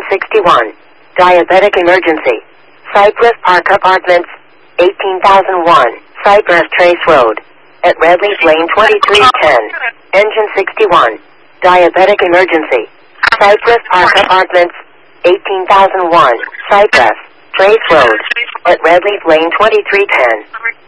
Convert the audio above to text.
61. Diabetic emergency. Cypress Park Apartments, 18,001. Cypress Trace Road. At Redleaf Lane 2310. Engine 61. Diabetic emergency. Cypress Park Apartments, 18,001. Cypress Trace Road. At Redleaf Lane 2310.